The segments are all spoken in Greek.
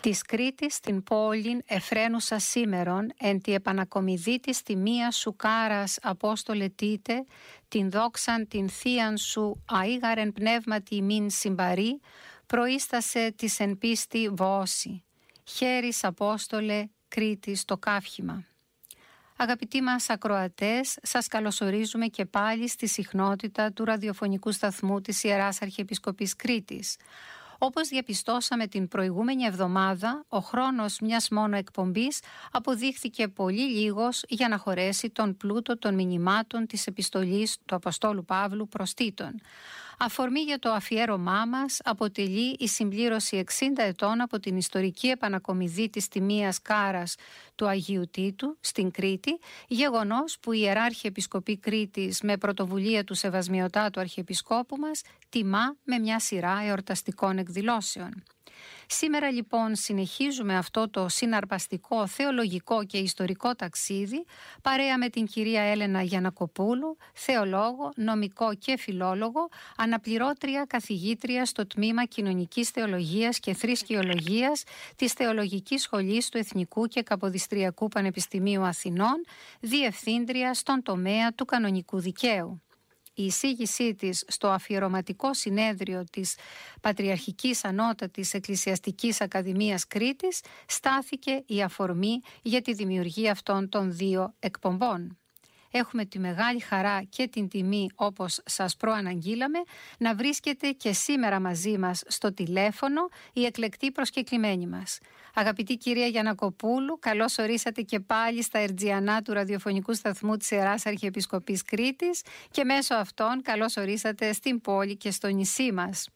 Της Κρήτης την πόλην εφραίνουσα σήμερον, εν τη επανακομιδή της τιμία σου κάρας Απόστολε τίτε, την δόξαν την θείαν σου αήγαρεν πνεύματι μην συμπαρή, προείστασε της εν πίστη βόση. Χέρις Απόστολε Κρήτης το καύχημα. Αγαπητοί μας ακροατές, σας καλωσορίζουμε και πάλι στη συχνότητα του ραδιοφωνικού σταθμού της Ιεράς Αρχιεπισκοπής Κρήτης. Όπως διαπιστώσαμε την προηγούμενη εβδομάδα, ο χρόνος μιας μόνο εκπομπής αποδείχθηκε πολύ λίγος για να χωρέσει τον πλούτο των μηνυμάτων της επιστολής του Αποστόλου Παύλου προς Τίτον. Αφορμή για το αφιέρωμά μας αποτελεί η συμπλήρωση 60 ετών από την ιστορική επανακομιδή της τιμίας κάρας του Αγίου Τίτου στην Κρήτη, γεγονός που η Ιεράρχη Επισκοπή Κρήτης με πρωτοβουλία του Σεβασμιωτάτου Αρχιεπισκόπου μας τιμά με μια σειρά εορταστικών εκδηλώσεων. Σήμερα λοιπόν συνεχίζουμε αυτό το συναρπαστικό, θεολογικό και ιστορικό ταξίδι παρέα με την κυρία Έλενα Γιαννακοπούλου, θεολόγο, νομικό και φιλόλογο, αναπληρώτρια καθηγήτρια στο τμήμα Κοινωνικής Θεολογίας και Θρησκειολογίας της Θεολογικής Σχολής του Εθνικού και Καποδιστριακού Πανεπιστημίου Αθηνών, διευθύντρια στον τομέα του κανονικού δικαίου. Η εισήγησή της στο αφιερωματικό συνέδριο της Πατριαρχικής Ανώτατης Εκκλησιαστικής Ακαδημίας Κρήτης στάθηκε η αφορμή για τη δημιουργία αυτών των δύο εκπομπών. Έχουμε τη μεγάλη χαρά και την τιμή, όπως σας προαναγγείλαμε, να βρίσκεται και σήμερα μαζί μας στο τηλέφωνο η εκλεκτή προσκεκλημένη μας. Αγαπητή κυρία Γιαννακοπούλου, καλώς ορίσατε και πάλι στα ερτζιανά του ραδιοφωνικού σταθμού της Ιεράς Αρχιεπισκοπής Κρήτης και μέσω αυτών καλώς ορίσατε στην πόλη και στο νησί μας.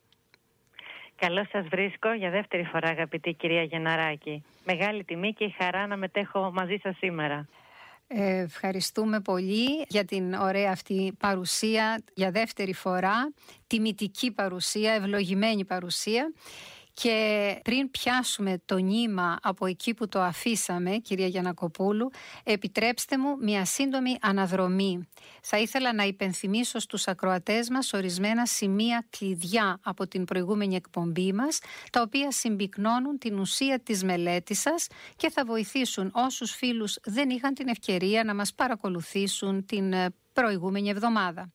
Καλώς σας βρίσκω για δεύτερη φορά, αγαπητή κυρία Γενναράκη. Μεγάλη τιμή και η χαρά να μετέχω μαζί σας σήμερα. Ευχαριστούμε πολύ για την ωραία αυτή παρουσία για δεύτερη φορά, τιμητική παρουσία, ευλογημένη παρουσία. Και πριν πιάσουμε το νήμα από εκεί που το αφήσαμε, κυρία Γιαννακοπούλου, επιτρέψτε μου μια σύντομη αναδρομή. Θα ήθελα να υπενθυμίσω στους ακροατές μας ορισμένα σημεία κλειδιά από την προηγούμενη εκπομπή μας, τα οποία συμπυκνώνουν την ουσία της μελέτης σας και θα βοηθήσουν όσους φίλους δεν είχαν την ευκαιρία να μας παρακολουθήσουν την προηγούμενη εβδομάδα.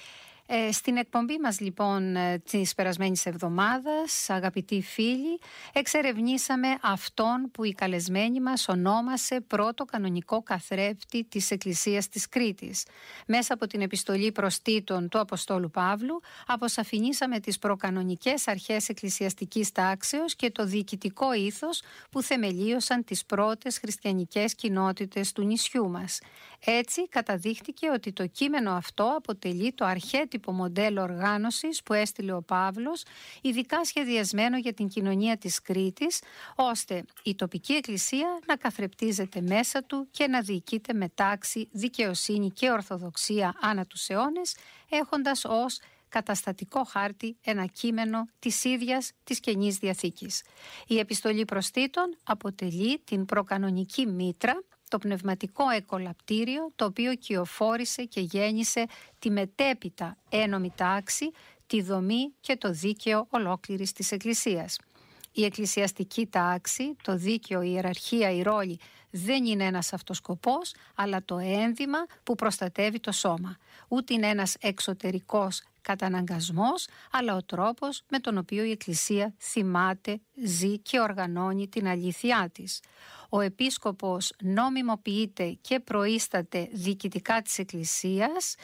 Στην εκπομπή μας λοιπόν της περασμένης εβδομάδας, αγαπητοί φίλοι, εξερευνήσαμε αυτόν που η καλεσμένη μας ονόμασε πρώτο κανονικό καθρέφτη της Εκκλησίας της Κρήτης. Μέσα από την επιστολή προς Τίτον του Αποστόλου Παύλου αποσαφηνίσαμε τις προκανονικές αρχές εκκλησιαστικής τάξεως και το διοικητικό ήθος που θεμελίωσαν τις πρώτες χριστιανικές κοινότητες του νησιού μας. Έτσι καταδείχτηκε ότι το κείμενο αυτό αποτελεί το αρχέτυπο μοντέλο οργάνωσης που έστειλε ο Παύλος, ειδικά σχεδιασμένο για την κοινωνία της Κρήτης, ώστε η τοπική εκκλησία να καθρεπτίζεται μέσα του και να διοικείται με τάξη, δικαιοσύνη και ορθοδοξία ανά τους αιώνες, έχοντας ως καταστατικό χάρτη ένα κείμενο της ίδιας της Καινής Διαθήκης. Η επιστολή προς Τίτον αποτελεί την προκανονική μήτρα, το πνευματικό εκολαπτήριο το οποίο κυοφόρησε και γέννησε τη μετέπειτα ένομη τάξη, τη δομή και το δίκαιο ολόκληρης της Εκκλησίας. Η εκκλησιαστική τάξη, το δίκαιο, η ιεραρχία, η ρόλη δεν είναι ένας αυτοσκοπός, αλλά το ένδυμα που προστατεύει το σώμα. Ούτε είναι ένας εξωτερικός καταναγκασμός, αλλά ο τρόπος με τον οποίο η Εκκλησία θυμάται, ζει και οργανώνει την αλήθειά της. Ο επίσκοπος νομιμοποιείται και προείσταται διοικητικά της Εκκλησίας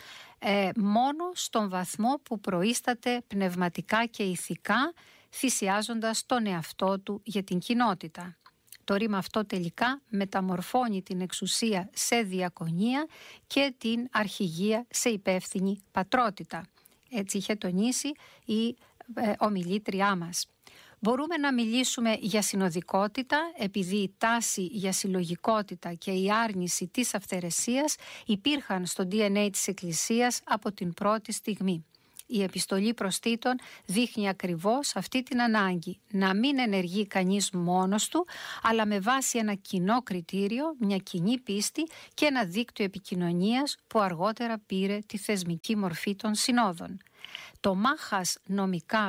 μόνο στον βαθμό που προείσταται πνευματικά και ηθικά, θυσιάζοντας τον εαυτό του για την κοινότητα. Το ρήμα αυτό τελικά μεταμορφώνει την εξουσία σε διακονία και την αρχηγία σε υπεύθυνη πατρότητα. Έτσι είχε τονίσει η ομιλήτριά μας. Μπορούμε να μιλήσουμε για συνοδικότητα επειδή η τάση για συλλογικότητα και η άρνηση της αυθαιρεσίας υπήρχαν στο DNA της Εκκλησίας από την πρώτη στιγμή. Η επιστολή προς Τίτον δείχνει ακριβώς αυτή την ανάγκη να μην ενεργεί κανείς μόνος του, αλλά με βάση ένα κοινό κριτήριο, μια κοινή πίστη και ένα δίκτυο επικοινωνίας που αργότερα πήρε τη θεσμική μορφή των συνόδων. Το μάχας νομικάς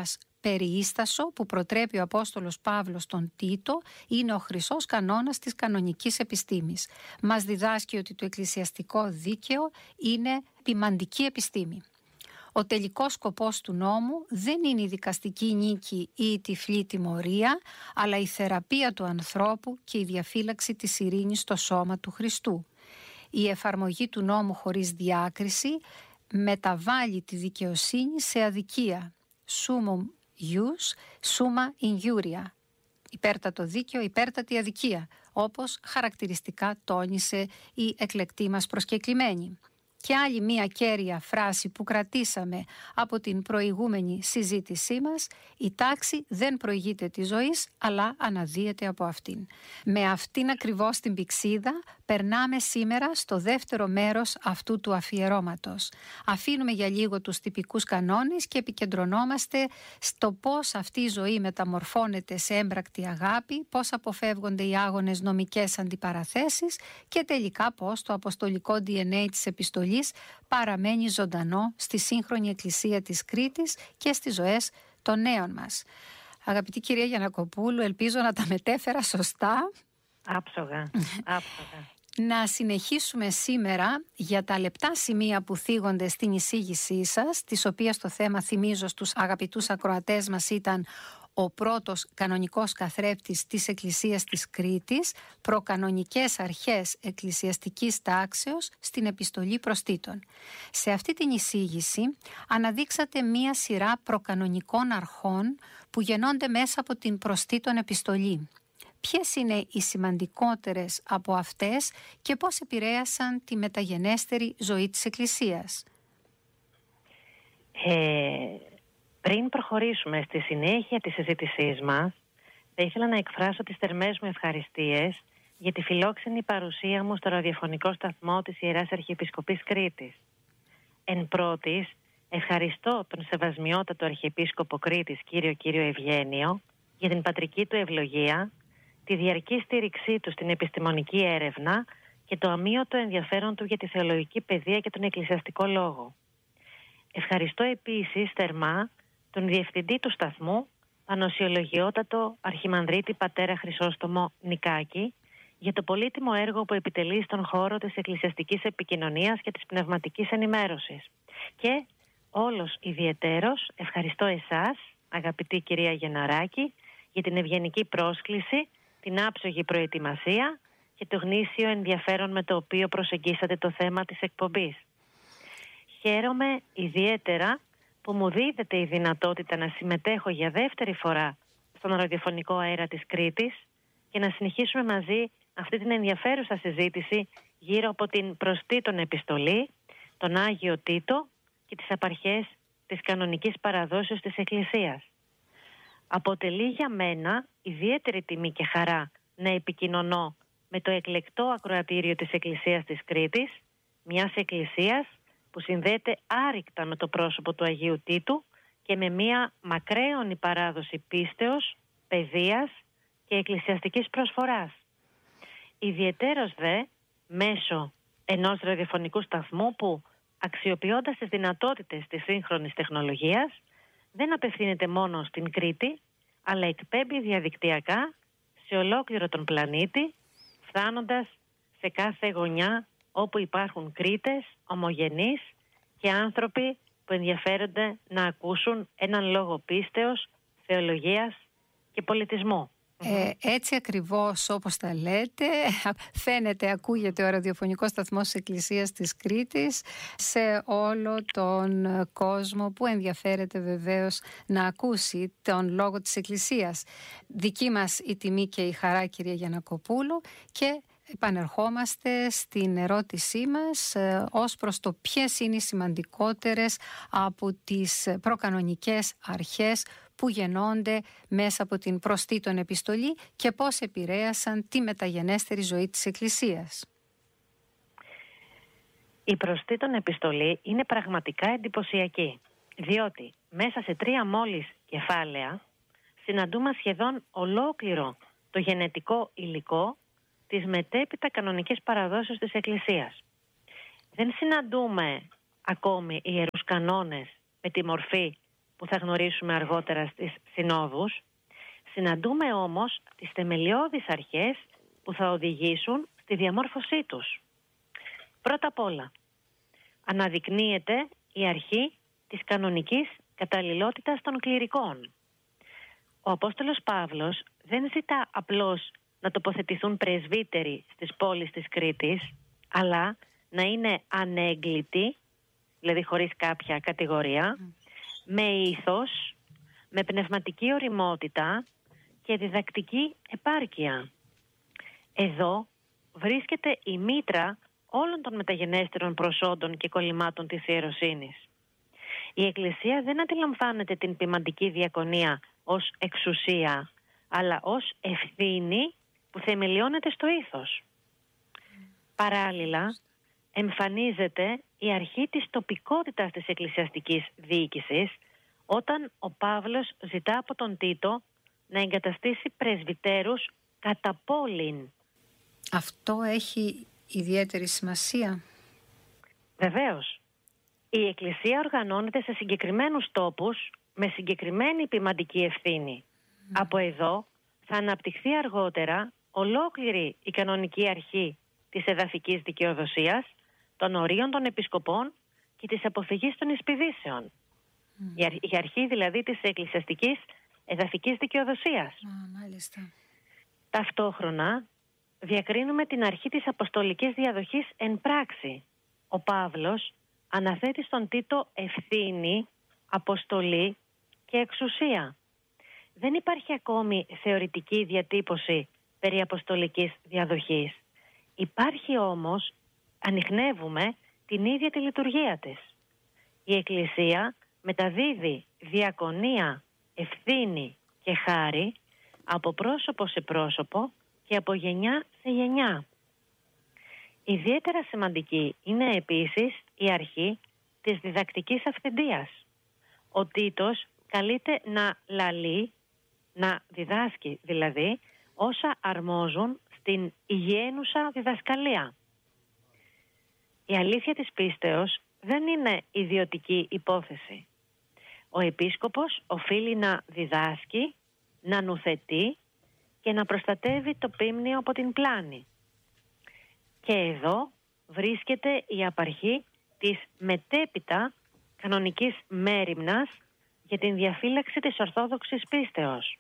περίστασο που προτρέπει ο Απόστολος Παύλος τον Τίτο είναι ο χρυσός κανόνας της κανονικής επιστήμης. Μας διδάσκει ότι το εκκλησιαστικό δίκαιο είναι ποιμαντική επιστήμη. Ο τελικός σκοπός του νόμου δεν είναι η δικαστική νίκη ή η τυφλή τιμωρία, αλλά η θεραπεία του ανθρώπου και η διαφύλαξη της ειρήνης στο σώμα του Χριστού. Η εφαρμογή του νόμου χωρίς διάκριση μεταβάλλει τη δικαιοσύνη σε αδικία. Summum ius, summa injuria. Υπέρτατο δίκαιο, υπέρτατη αδικία, όπως χαρακτηριστικά τόνισε η εκλεκτή μας προσκεκλημένη. Και άλλη μία κέρια φράση που κρατήσαμε από την προηγούμενη συζήτησή μας, η τάξη δεν προηγείται της ζωής, αλλά αναδύεται από αυτήν. Με αυτήν ακριβώς την πυξίδα περνάμε σήμερα στο δεύτερο μέρος αυτού του αφιερώματος. Αφήνουμε για λίγο τους τυπικούς κανόνες και επικεντρωνόμαστε στο πώς αυτή η ζωή μεταμορφώνεται σε έμπρακτη αγάπη, πώς αποφεύγονται οι άγονες νομικές αντιπαραθέσεις και τελικά πώς το αποστολικό DNA της επιστολής παραμένει ζωντανό στη σύγχρονη Εκκλησία της Κρήτης και στις ζωές των νέων μας. Αγαπητή κυρία Γιαννακοπούλου, ελπίζω να τα μετέφερα σωστά. Άψογα. Να συνεχίσουμε σήμερα για τα λεπτά σημεία που θίγονται στην εισήγησή σας, της οποίας το θέμα, θυμίζω στους αγαπητούς ακροατές μας, ήταν ο πρώτος κανονικός καθρέφτης της Εκκλησίας της Κρήτης, προκανονικές αρχές εκκλησιαστικής τάξεως στην επιστολή προς Τίτον. Σε αυτή την εισήγηση αναδείξατε μία σειρά προκανονικών αρχών που γεννώνται μέσα από την προς Τίτον επιστολή. Ποιες είναι οι σημαντικότερες από αυτές και πώς επηρέασαν τη μεταγενέστερη ζωή της Εκκλησίας? Πριν προχωρήσουμε στη συνέχεια της συζήτησής μας, θα ήθελα να εκφράσω τις θερμές μου ευχαριστίες για τη φιλόξενη παρουσία μου στο ραδιοφωνικό σταθμό της Ιεράς Αρχιεπισκοπής Κρήτης. Εν πρώτης, ευχαριστώ τον Σεβασμιότατο Αρχιεπίσκοπο Κρήτης, κύριο Ευγένιο, για την πατρική του ευλογία, τη διαρκή στήριξή του στην επιστημονική έρευνα και το αμείωτο ενδιαφέρον του για τη θεολογική παιδεία και τον εκκλησιαστικό λόγο. Ευχαριστώ επίσης θερμά τον Διευθυντή του σταθμού, Πανοσιολογιότατο Αρχιμανδρίτη Πατέρα Χρυσόστομο Νικάκη, για το πολύτιμο έργο που επιτελεί στον χώρο της εκκλησιαστικής επικοινωνίας και της πνευματικής ενημέρωσης. Και όλος ιδιαιτέρως ευχαριστώ εσάς, αγαπητή κυρία Γενναράκη, για την ευγενική πρόσκληση, την άψογη προετοιμασία και το γνήσιο ενδιαφέρον με το οποίο προσεγγίσατε το θέμα της εκπομπής. Χαίρομαι ιδιαίτερα που μου δίδεται η δυνατότητα να συμμετέχω για δεύτερη φορά στον ραδιοφωνικό αέρα της Κρήτης και να συνεχίσουμε μαζί αυτή την ενδιαφέρουσα συζήτηση γύρω από την προς Τίτον επιστολή, τον Άγιο Τίτο και τις απαρχές της κανονικής παραδόσεως της Εκκλησίας. Αποτελεί για μένα ιδιαίτερη τιμή και χαρά να επικοινωνώ με το εκλεκτό ακροατήριο της Εκκλησίας της Κρήτης, μιας εκκλησίας που συνδέεται άρρηκτα με το πρόσωπο του Αγίου Τίτου και με μια μακραίωνη παράδοση πίστεως, παιδείας και εκκλησιαστικής προσφοράς. Ιδιαιτέρως δε μέσω ενός ραδιοφωνικού σταθμού που, αξιοποιώντας τις δυνατότητες της σύγχρονης τεχνολογίας, δεν απευθύνεται μόνο στην Κρήτη, αλλά εκπέμπει διαδικτυακά σε ολόκληρο τον πλανήτη, φτάνοντας σε κάθε γωνιά όπου υπάρχουν Κρήτες, ομογενείς και άνθρωποι που ενδιαφέρονται να ακούσουν έναν λόγο πίστεως, θεολογίας και πολιτισμού. Έτσι ακριβώς όπως τα λέτε, φαίνεται, ακούγεται ο ραδιοφωνικός σταθμός της Εκκλησίας της Κρήτης σε όλο τον κόσμο που ενδιαφέρεται βεβαίως να ακούσει τον λόγο της Εκκλησίας. Δική μας η τιμή και η χαρά, κυρία Γιαννακοπούλου, και επανερχόμαστε στην ερώτησή μας ως προς το ποιες είναι οι σημαντικότερες από τις προκανονικές αρχές που γεννώνται μέσα από την προς Τίτον επιστολή και πώς επηρέασαν τη μεταγενέστερη ζωή της Εκκλησίας. Η προς Τίτον επιστολή είναι πραγματικά εντυπωσιακή, διότι μέσα σε 3 μόλις κεφάλαια συναντούμε σχεδόν ολόκληρο το γενετικό υλικό της μετέπειτα κανονικής παραδόσεως της Εκκλησίας. Δεν συναντούμε ακόμη ιερούς κανόνες με τη μορφή που θα γνωρίσουμε αργότερα στις συνόδους. Συναντούμε όμως τις θεμελιώδεις αρχές που θα οδηγήσουν στη διαμόρφωσή τους. Πρώτα απ' όλα, αναδεικνύεται η αρχή της κανονικής καταλληλότητας των κληρικών. Ο Απόστολος Παύλος δεν ζητά απλώς να τοποθετηθούν πρεσβύτεροι στις πόλεις της Κρήτης, αλλά να είναι ανέγκλητοι, δηλαδή χωρίς κάποια κατηγορία, με ήθος, με πνευματική ωριμότητα και διδακτική επάρκεια. Εδώ βρίσκεται η μήτρα όλων των μεταγενέστερων προσόντων και κολλημάτων της ιεροσύνης. Η Εκκλησία δεν αντιλαμβάνεται την ποιμαντική διακονία ως εξουσία, αλλά ως ευθύνη που θεμελιώνεται στο ήθος. Παράλληλα, εμφανίζεται η αρχή της τοπικότητας της εκκλησιαστικής διοίκησης, όταν ο Παύλος ζητά από τον Τίτο να εγκαταστήσει πρεσβυτέρους κατά πόλην. Αυτό έχει ιδιαίτερη σημασία. Βεβαίως. Η Εκκλησία οργανώνεται σε συγκεκριμένους τόπους με συγκεκριμένη ποιμαντική ευθύνη. Από εδώ θα αναπτυχθεί αργότερα ολόκληρη η κανονική αρχή της εδαφικής δικαιοδοσίας, των ορίων των επισκοπών και της αποφυγής των εισπηδήσεων. Η αρχή δηλαδή της εκκλησιαστικής εδαφικής δικαιοδοσίας. Μάλιστα. Ταυτόχρονα διακρίνουμε την αρχή της αποστολικής διαδοχής εν πράξη. Ο Παύλος αναθέτει στον Τίτο ευθύνη, αποστολή και εξουσία. Δεν υπάρχει ακόμη θεωρητική διατύπωση περί αποστολικής διαδοχής. Υπάρχει όμως, ανιχνεύουμε την ίδια τη λειτουργία της. Η Εκκλησία μεταδίδει διακονία, ευθύνη και χάρη από πρόσωπο σε πρόσωπο και από γενιά σε γενιά. Ιδιαίτερα σημαντική είναι επίσης η αρχή της διδακτικής αυθεντίας. Ο Τίτος καλείται να λαλεί, να διδάσκει δηλαδή, όσα αρμόζουν στην υγιένουσα διδασκαλία. Η αλήθεια της πίστεως δεν είναι ιδιωτική υπόθεση. Ο επίσκοπος οφείλει να διδάσκει, να νουθετεί και να προστατεύει το πίμνιο από την πλάνη. Και εδώ βρίσκεται η απαρχή της μετέπειτα κανονικής μέριμνας για την διαφύλαξη της ορθόδοξης πίστεως.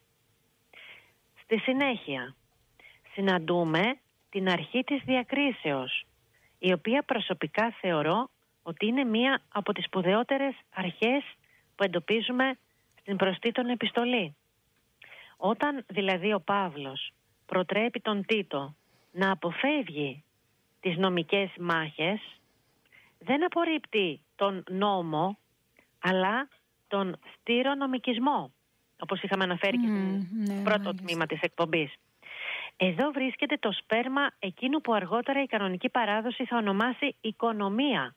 Στη συνέχεια συναντούμε την αρχή της διακρίσεως, η οποία προσωπικά θεωρώ ότι είναι μία από τις σπουδαιότερες αρχές που εντοπίζουμε στην προς Τίτον επιστολή. Όταν δηλαδή ο Παύλος προτρέπει τον Τίτο να αποφεύγει τις νομικές μάχες, δεν απορρίπτει τον νόμο, αλλά τον στήρονομικισμό, όπως είχαμε αναφέρει και στο πρώτο τμήμα της εκπομπής. Εδώ βρίσκεται το σπέρμα εκείνου που αργότερα η κανονική παράδοση θα ονομάσει οικονομία.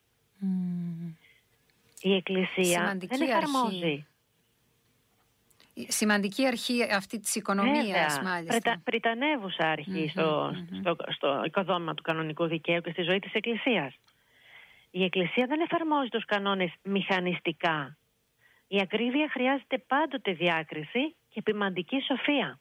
Η Εκκλησία Σημαντική δεν εφαρμόζει. Σημαντική αρχή αυτή της οικονομίας, μάλιστα. Πριτανεύουσα αρχή στο οικοδόμημα του κανονικού δικαίου και στη ζωή της Εκκλησίας. Η Εκκλησία δεν εφαρμόζει τους κανόνες μηχανιστικά. Η ακρίβεια χρειάζεται πάντοτε διάκριση και ποιμαντική σοφία.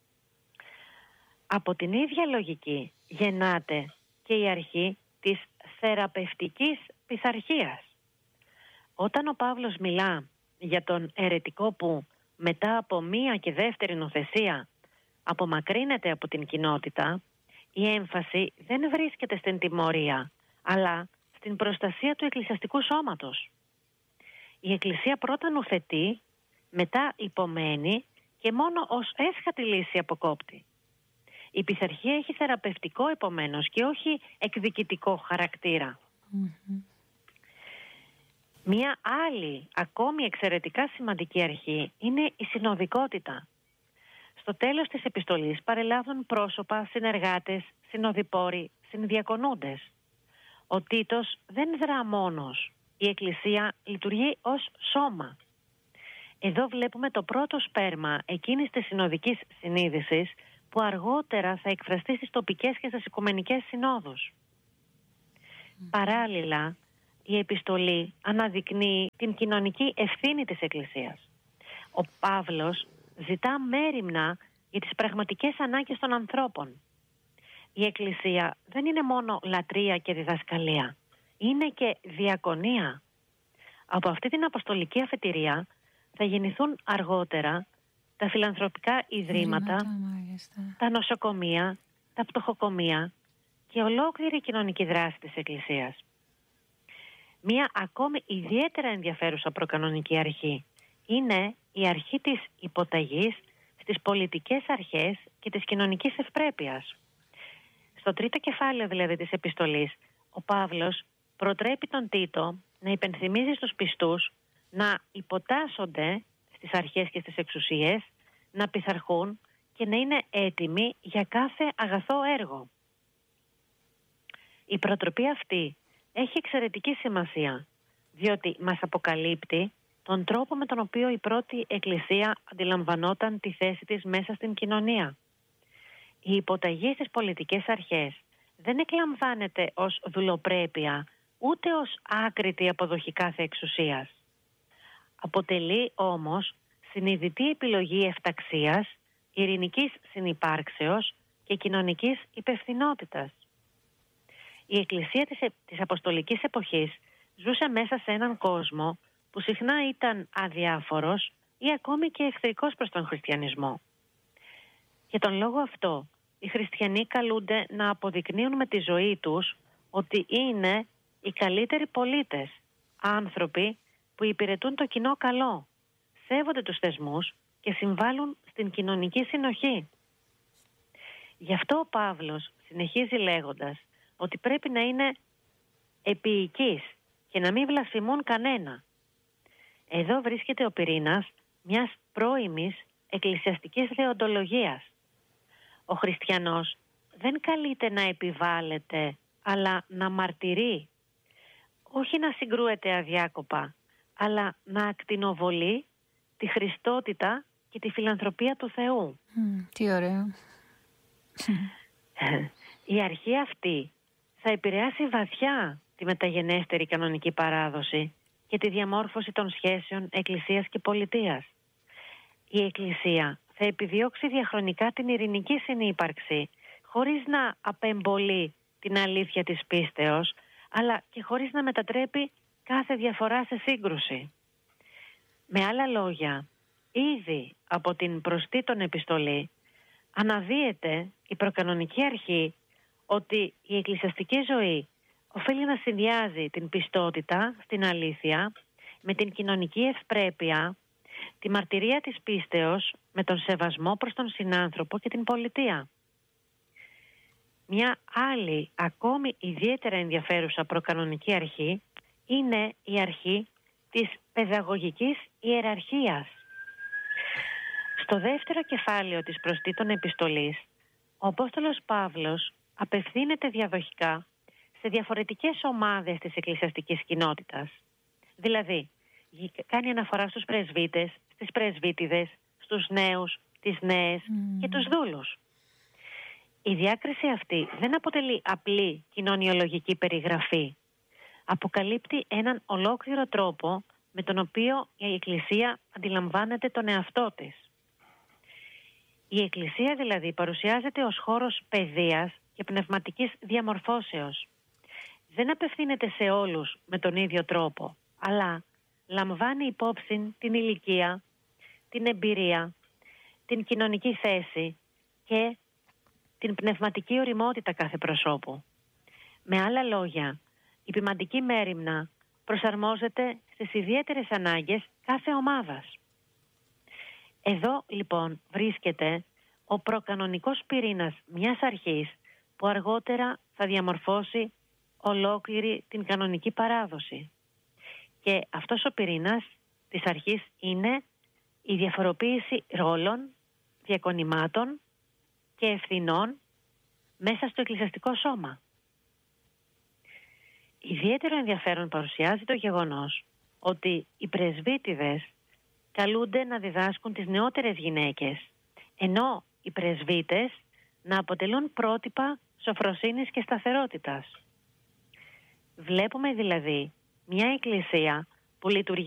Από την ίδια λογική γεννάται και η αρχή της θεραπευτικής πειθαρχίας. Όταν ο Παύλος μιλά για τον αιρετικό που μετά από μία και δεύτερη νοθεσία απομακρύνεται από την κοινότητα, η έμφαση δεν βρίσκεται στην τιμωρία, αλλά στην προστασία του εκκλησιαστικού σώματος. Η Εκκλησία πρώτα νουθετεί, μετά υπομένει και μόνο ως έσχατη λύση αποκόπτει. Η πειθαρχία έχει θεραπευτικό επομένως και όχι εκδικητικό χαρακτήρα. Μία άλλη ακόμη εξαιρετικά σημαντική αρχή είναι η συνοδικότητα. Στο τέλος της επιστολής παρελάβουν πρόσωπα, συνεργάτες, συνοδοιπόροι, συνδιακονούντες. Ο Τίτος δεν δρά μόνος. Η Εκκλησία λειτουργεί ως σώμα. Εδώ βλέπουμε το πρώτο σπέρμα εκείνης της συνοδικής συνείδησης που αργότερα θα εκφραστεί στις τοπικές και στις οικουμενικές συνόδους. Παράλληλα, η επιστολή αναδεικνύει την κοινωνική ευθύνη της Εκκλησίας. Ο Παύλος ζητά μέριμνα για τις πραγματικές ανάγκες των ανθρώπων. Η Εκκλησία δεν είναι μόνο λατρεία και διδασκαλία, είναι και διακονία. Από αυτή την αποστολική αφετηρία θα γεννηθούν αργότερα τα φιλανθρωπικά ιδρύματα, τα νοσοκομεία, τα πτωχοκομεία και ολόκληρη η κοινωνική δράση της Εκκλησίας. Μία ακόμη ιδιαίτερα ενδιαφέρουσα προκανονική αρχή είναι η αρχή της υποταγής στις πολιτικές αρχές και της κοινωνικής ευπρέπειας. Στο τρίτο κεφάλαιο δηλαδή της επιστολής, ο Παύλος προτρέπει τον Τίτο να υπενθυμίζει στους πιστούς να υποτάσσονται στις αρχές και στις εξουσίες, να πειθαρχούν και να είναι έτοιμοι για κάθε αγαθό έργο. Η προτροπή αυτή έχει εξαιρετική σημασία, διότι μας αποκαλύπτει τον τρόπο με τον οποίο η πρώτη Εκκλησία αντιλαμβανόταν τη θέση της μέσα στην κοινωνία. Η υποταγή στις πολιτικές αρχές δεν εκλαμβάνεται ως δουλοπρέπεια, ούτε ως άκρητη αποδοχή κάθε εξουσίας. Αποτελεί όμως συνειδητή επιλογή ευταξίας, ειρηνικής συνυπάρξεως και κοινωνικής υπευθυνότητας. Η Εκκλησία της Αποστολικής Εποχής ζούσε μέσα σε έναν κόσμο που συχνά ήταν αδιάφορος ή ακόμη και εχθρικός προς τον χριστιανισμό. Για τον λόγο αυτό, οι χριστιανοί καλούνται να αποδεικνύουν με τη ζωή τους ότι είναι οι καλύτεροι πολίτες, άνθρωποι που υπηρετούν το κοινό καλό, σέβονται τους θεσμούς και συμβάλλουν στην κοινωνική συνοχή. Γι' αυτό ο Παύλος συνεχίζει λέγοντας ότι πρέπει να είναι επίοικείς και να μην βλασφημούν κανένα. Εδώ βρίσκεται ο πυρήνας μιας πρώιμης εκκλησιαστικής δεοντολογίας. Ο χριστιανός δεν καλείται να επιβάλλεται, αλλά να μαρτυρεί. Όχι να συγκρούεται αδιάκοπα, αλλά να ακτινοβολεί τη χριστότητα και τη φιλανθρωπία του Θεού. Τι ωραίο. Η αρχή αυτή θα επηρεάσει βαθιά τη μεταγενέστερη κανονική παράδοση και τη διαμόρφωση των σχέσεων Εκκλησίας και Πολιτείας. Η Εκκλησία θα επιδιώξει διαχρονικά την ειρηνική συνύπαρξη, χωρίς να απεμπολεί την αλήθεια της πίστεως, αλλά και χωρίς να μετατρέπει κάθε διαφορά σε σύγκρουση. Με άλλα λόγια, ήδη από την προς Τίτον επιστολή αναδύεται η προκανονική αρχή ότι η εκκλησιαστική ζωή οφείλει να συνδυάζει την πιστότητα στην αλήθεια με την κοινωνική ευπρέπεια, τη μαρτυρία της πίστεως με τον σεβασμό προς τον συνάνθρωπο και την πολιτεία. Μια άλλη ακόμη ιδιαίτερα ενδιαφέρουσα προκανονική αρχή είναι η αρχή της παιδαγωγικής ιεραρχίας. Στο δεύτερο κεφάλαιο της προς Τίτον επιστολής, ο Απόστολος Παύλος απευθύνεται διαδοχικά σε διαφορετικές ομάδες της εκκλησιαστικής κοινότητας. Δηλαδή, κάνει αναφορά στους πρεσβύτες, στις πρεσβύτιδες, στους νέους, τις νέες και τους δούλους. Η διάκριση αυτή δεν αποτελεί απλή κοινωνιολογική περιγραφή. Αποκαλύπτει έναν ολόκληρο τρόπο με τον οποίο η Εκκλησία αντιλαμβάνεται τον εαυτό της. Η Εκκλησία δηλαδή παρουσιάζεται ως χώρος παιδείας και πνευματικής διαμορφώσεως. Δεν απευθύνεται σε όλους με τον ίδιο τρόπο, αλλά λαμβάνει υπόψη την ηλικία, την εμπειρία, την κοινωνική θέση και την πνευματική ωριμότητα κάθε προσώπου. Με άλλα λόγια, η ποιμαντική μέριμνα προσαρμόζεται στις ιδιαίτερες ανάγκες κάθε ομάδας. Εδώ λοιπόν βρίσκεται ο προκανονικός πυρήνας μιας αρχής που αργότερα θα διαμορφώσει ολόκληρη την κανονική παράδοση. Και αυτός ο πυρήνας της αρχής είναι η διαφοροποίηση ρόλων, διακονημάτων και ευθυνών μέσα στο εκκλησιαστικό σώμα. Ιδιαίτερο ενδιαφέρον παρουσιάζει το γεγονός ότι οι πρεσβύτιδες καλούνται να διδάσκουν τις νεότερες γυναίκες, ενώ οι πρεσβύτες να αποτελούν πρότυπα σοφροσύνης και σταθερότητας. Βλέπουμε δηλαδή μια εκκλησία που λειτουργεί